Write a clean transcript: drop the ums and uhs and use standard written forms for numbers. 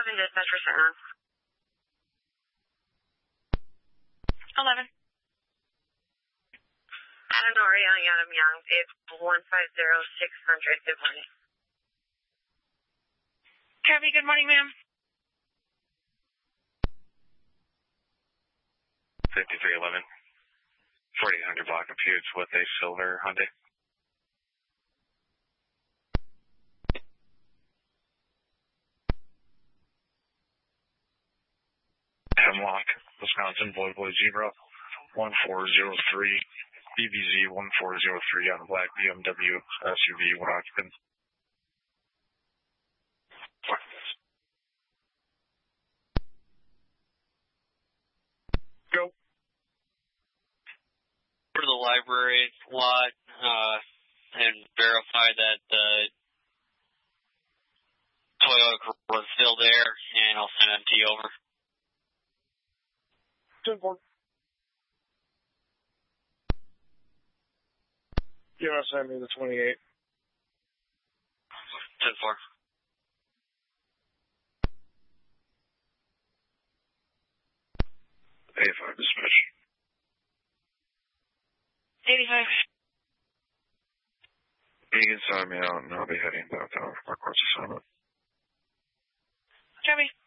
Austin dispatch for Sentinel. 11. Adam Noriel, Adam Young, it's 150-600. Good morning. Kirby, good morning, ma'am. 5311. 4800 block computes with a silver Hyundai. Hemlock, Wisconsin, Boy Zebra, 1403, BBZ 1403 on a black BMW SUV, one occupant. Go. For the library lot, and verify that the Toyota was still there, and I'll send MT over. 10-4. Yeah, send me the 28. 10-4. A5 dispatch. 85. You can sign me out and I'll be heading downtown for my course assignment. Kirby.